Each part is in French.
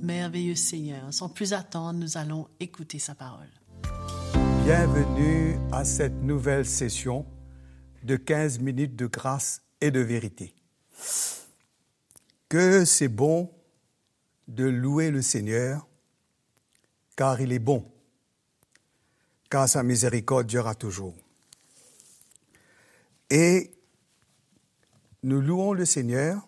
merveilleux Seigneur. Sans plus attendre, nous allons écouter sa parole. Bienvenue à cette nouvelle session de 15 minutes de grâce et de vérité. Que c'est bon de louer le Seigneur, car il est bon, car sa miséricorde durera toujours. Et nous louons le Seigneur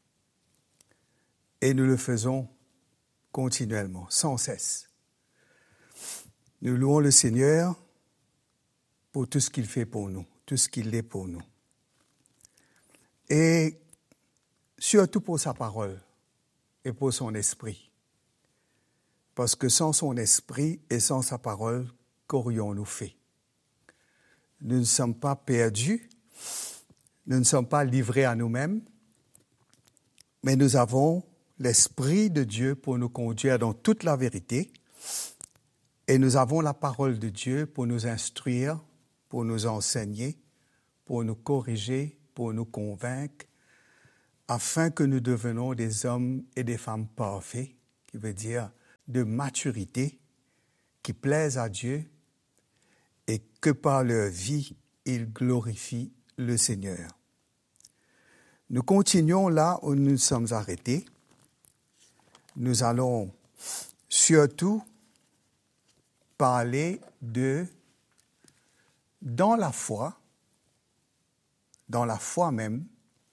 et nous le faisons continuellement, sans cesse. Nous louons le Seigneur pour tout ce qu'il fait pour nous, tout ce qu'il est pour nous. Et surtout pour sa parole et pour son esprit. Parce que sans son esprit et sans sa parole, qu'aurions-nous fait? Nous ne sommes pas perdus, nous ne sommes pas livrés à nous-mêmes, mais nous avons l'Esprit de Dieu pour nous conduire dans toute la vérité et nous avons la parole de Dieu pour nous instruire, pour nous enseigner, pour nous corriger, pour nous convaincre, afin que nous devenions des hommes et des femmes parfaits, qui veut dire de maturité, qui plaisent à Dieu et que par leur vie, ils glorifient le Seigneur. Nous continuons là où nous sommes arrêtés. Nous allons surtout parler de, dans la foi même,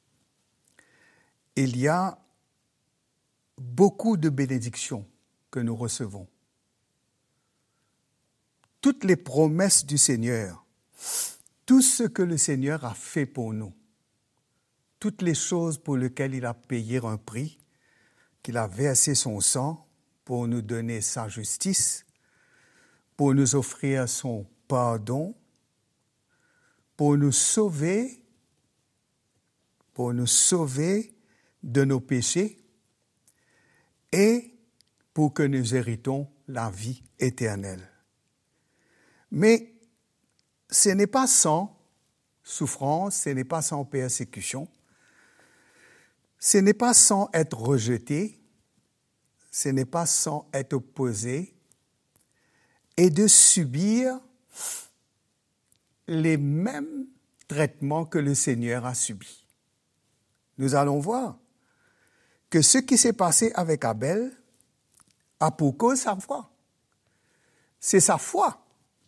il y a beaucoup de bénédictions que nous recevons. Toutes les promesses du Seigneur, tout ce que le Seigneur a fait pour nous, toutes les choses pour lesquelles il a payé un prix, qu'il a versé son sang pour nous donner sa justice, pour nous offrir son pardon, pour nous sauver de nos péchés et pour que nous héritons la vie éternelle. Mais ce n'est pas sans souffrance, ce n'est pas sans persécution, ce n'est pas sans être rejeté, ce n'est pas sans être opposé et de subir les mêmes traitements que le Seigneur a subis. Nous allons voir que ce qui s'est passé avec Abel a pour cause sa foi. C'est sa foi.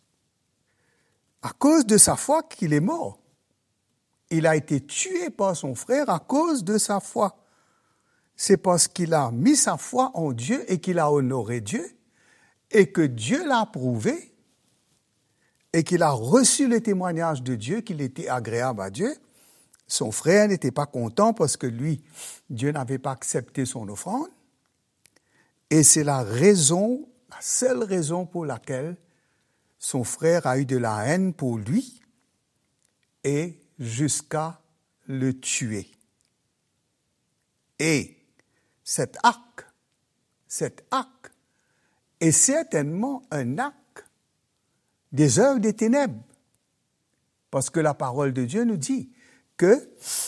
À cause de sa foi qu'il est mort. Il a été tué par son frère à cause de sa foi. C'est parce qu'il a mis sa foi en Dieu et qu'il a honoré Dieu et que Dieu l'a approuvé et qu'il a reçu le témoignage de Dieu qu'il était agréable à Dieu. Son frère n'était pas content parce que lui, Dieu n'avait pas accepté son offrande. Et c'est la seule raison pour laquelle son frère a eu de la haine pour lui et jusqu'à le tuer. Et cet acte est certainement un acte des œuvres des ténèbres. Parce que la parole de Dieu nous dit que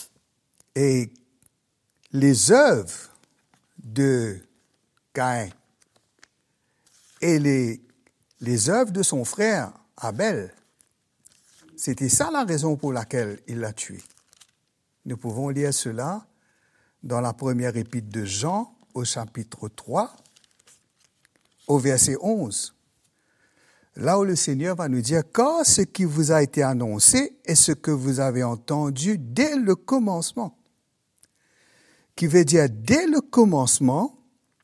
les œuvres de Caïn et les œuvres de son frère Abel, c'était ça la raison pour laquelle il l'a tué. Nous pouvons lire cela dans la première épître de Jean, au chapitre 3, au verset 11. Là où le Seigneur va nous dire « Car ce qui vous a été annoncé est ce que vous avez entendu dès le commencement. » Qui veut dire dès le commencement,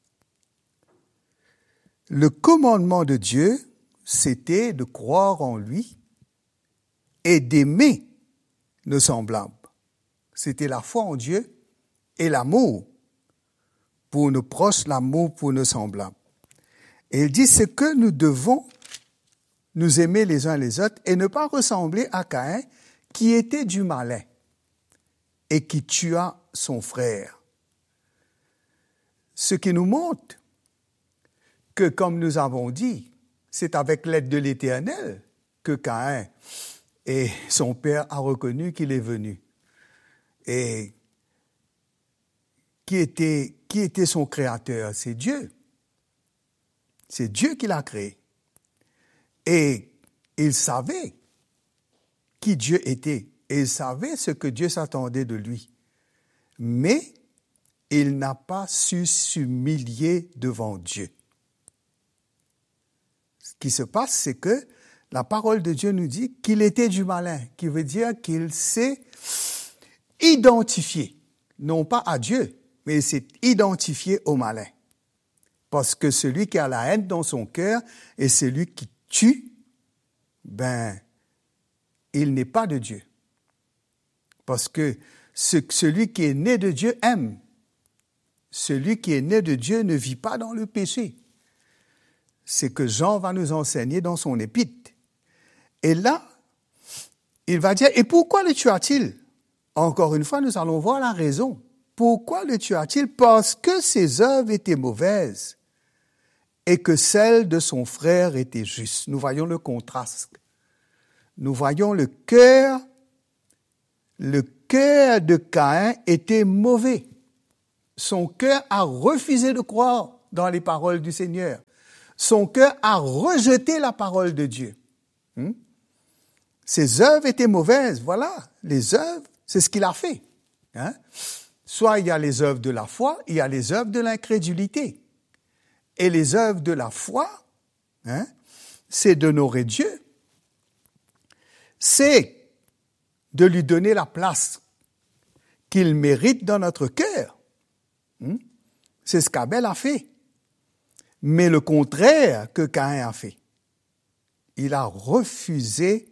le commandement de Dieu, c'était de croire en lui et d'aimer nos semblables. C'était la foi en Dieu et l'amour pour nos proches, l'amour pour nos semblables. Et il dit ce que nous devons nous aimer les uns les autres et ne pas ressembler à Caïn qui était du malin et qui tua son frère. Ce qui nous montre que, comme nous avons dit, c'est avec l'aide de l'Éternel que Caïn et son père a reconnu qu'il est venu. Et qui était son créateur? C'est Dieu. C'est Dieu qui l'a créé. Et il savait qui Dieu était. Et il savait ce que Dieu s'attendait de lui. Mais il n'a pas su s'humilier devant Dieu. Ce qui se passe, c'est que la parole de Dieu nous dit qu'il était du malin, qui veut dire qu'il s'est identifié, non pas à Dieu, mais il s'est identifié au malin. Parce que celui qui a la haine dans son cœur et celui qui tue, il n'est pas de Dieu. Parce que celui qui est né de Dieu aime. Celui qui est né de Dieu ne vit pas dans le péché. C'est que Jean va nous enseigner dans son épître. Et là, il va dire, et pourquoi le tua-t-il? Encore une fois, nous allons voir la raison. Pourquoi le tua-t-il? Parce que ses œuvres étaient mauvaises et que celles de son frère étaient justes. Nous voyons le contraste. Nous voyons le cœur de Caïn était mauvais. Son cœur a refusé de croire dans les paroles du Seigneur. Son cœur a rejeté la parole de Dieu. Ses œuvres étaient mauvaises. Voilà, les œuvres, c'est ce qu'il a fait. Soit il y a les œuvres de la foi, il y a les œuvres de l'incrédulité. Et les œuvres de la foi, c'est d'honorer Dieu. C'est de lui donner la place qu'il mérite dans notre cœur. C'est ce qu'Abel a fait. Mais le contraire que Caïn a fait. Il a refusé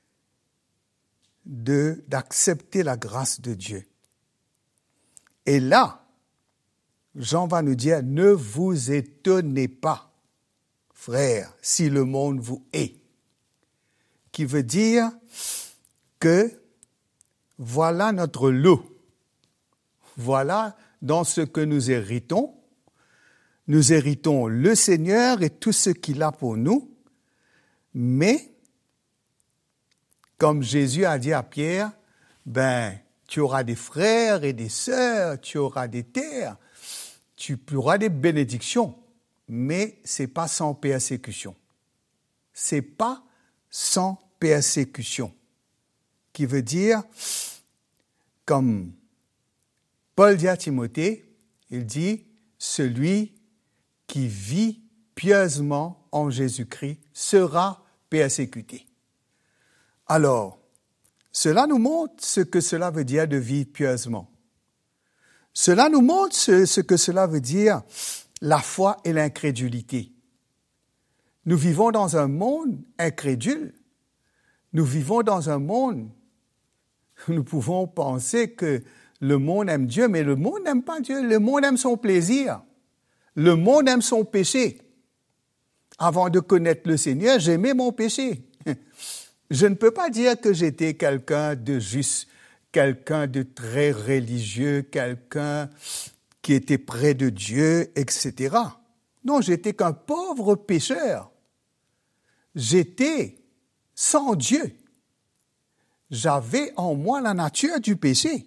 d'accepter la grâce de Dieu. Et là, Jean va nous dire, ne vous étonnez pas, frères, si le monde vous hait. Qui veut dire que voilà notre lot. Voilà dans ce que nous héritons. Nous héritons le Seigneur et tout ce qu'il a pour nous. Mais, comme Jésus a dit à Pierre, tu auras des frères et des sœurs, tu auras des terres, tu auras des bénédictions, mais c'est pas sans persécution. C'est pas sans persécution. Qui veut dire, comme Paul dit à Timothée, il dit, celui qui vit pieusement en Jésus-Christ sera persécuté. Alors, cela nous montre ce que cela veut dire de vivre pieusement. Cela nous montre ce que cela veut dire la foi et l'incrédulité. Nous vivons dans un monde incrédule. Nous vivons dans un monde où nous pouvons penser que le monde aime Dieu, mais le monde n'aime pas Dieu. Le monde aime son plaisir. Le monde aime son péché. Avant de connaître le Seigneur, j'aimais mon péché. Je ne peux pas dire que j'étais quelqu'un de juste, quelqu'un de très religieux, quelqu'un qui était près de Dieu, etc. Non, j'étais qu'un pauvre pécheur. J'étais sans Dieu. J'avais en moi la nature du péché.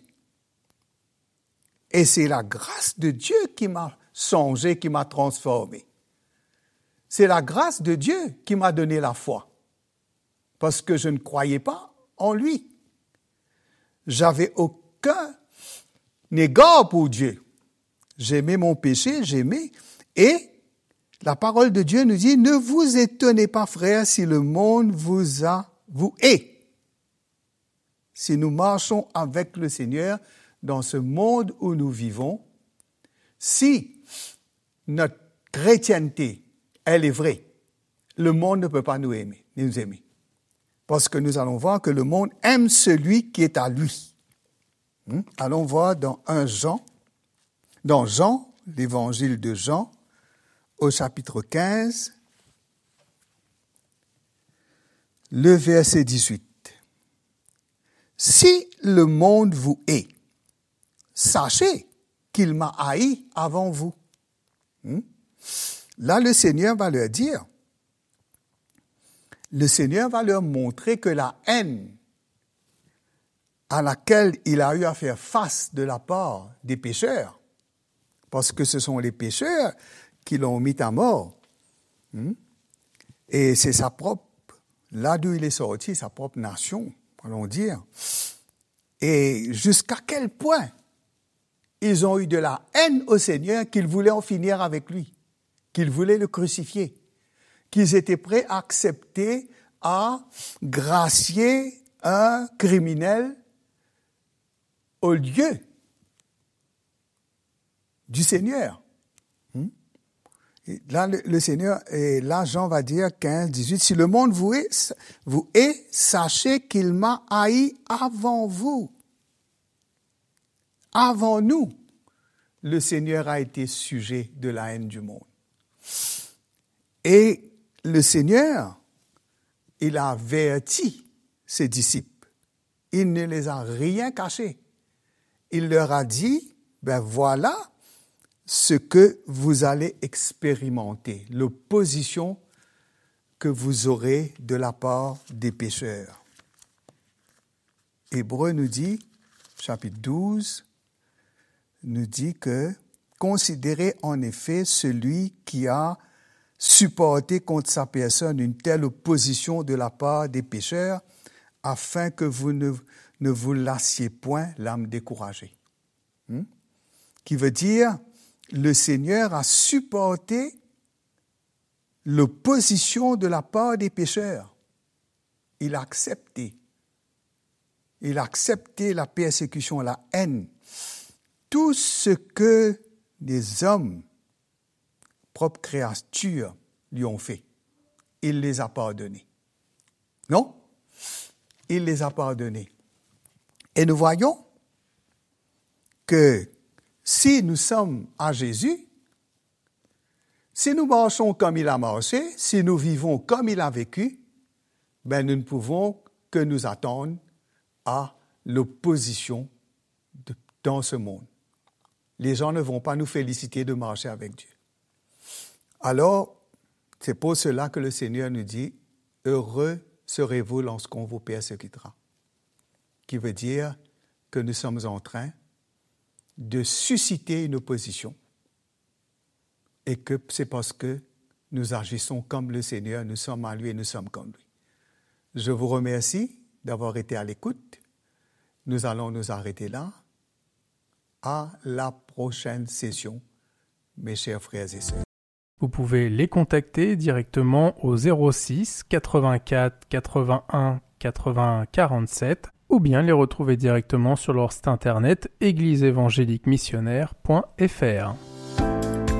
Et c'est la grâce de Dieu qui m'a changé, qui m'a transformé. C'est la grâce de Dieu qui m'a donné la foi. Parce que je ne croyais pas en lui. J'avais aucun égard pour Dieu. J'aimais mon péché, et la parole de Dieu nous dit, ne vous étonnez pas, frères, si le monde vous hait. Si nous marchons avec le Seigneur dans ce monde où nous vivons, si notre chrétienté, elle est vraie, le monde ne peut pas nous aimer. Parce que nous allons voir que le monde aime celui qui est à lui. Allons voir dans Jean, l'évangile de Jean, au chapitre 15, le verset 18. Si le monde vous hait, sachez qu'il m'a haï avant vous. Là, le Seigneur va leur dire, le Seigneur va leur montrer que la haine à laquelle il a eu à faire face de la part des pécheurs, parce que ce sont les pécheurs qui l'ont mis à mort, Et c'est sa propre, là d'où il est sorti, sa propre nation, allons dire. Et jusqu'à quel point ils ont eu de la haine au Seigneur qu'ils voulaient en finir avec lui, qu'ils voulaient le crucifier, qu'ils étaient prêts à accepter, à gracier un criminel au lieu du Seigneur. Et là, le Seigneur, et là, Jean va dire 15, 18, si le monde vous hait, sachez qu'il m'a haï avant vous. Avant nous, le Seigneur a été sujet de la haine du monde. Et le Seigneur, il a averti ses disciples. Il ne les a rien cachés. Il leur a dit, ben voilà ce que vous allez expérimenter, l'opposition que vous aurez de la part des pécheurs. Hébreux nous dit, chapitre 12, nous dit que « Considérez en effet celui qui a supporté contre sa personne une telle opposition de la part des pécheurs, afin que vous ne vous lassiez point l'âme découragée. » Qui veut dire, le Seigneur a supporté l'opposition de la part des pécheurs. Il a accepté. Il a accepté la persécution, la haine. Tout ce que les hommes, propres créatures, lui ont fait, il les a pardonnés. Non? Il les a pardonnés. Et nous voyons que si nous sommes à Jésus, si nous marchons comme il a marché, si nous vivons comme il a vécu, ben nous ne pouvons que nous attendre à l'opposition dans ce monde. Les gens ne vont pas nous féliciter de marcher avec Dieu. Alors, c'est pour cela que le Seigneur nous dit, « Heureux serez-vous lorsqu'on vous persécutera », qui veut dire que nous sommes en train de susciter une opposition et que c'est parce que nous agissons comme le Seigneur, nous sommes à lui et nous sommes comme lui. Je vous remercie d'avoir été à l'écoute. Nous allons nous arrêter là. À la prochaine session, mes chers frères et sœurs. Vous pouvez les contacter directement au 06 84 81 80 47 ou bien les retrouver directement sur leur site internet égliseévangéliquemissionnaire.fr.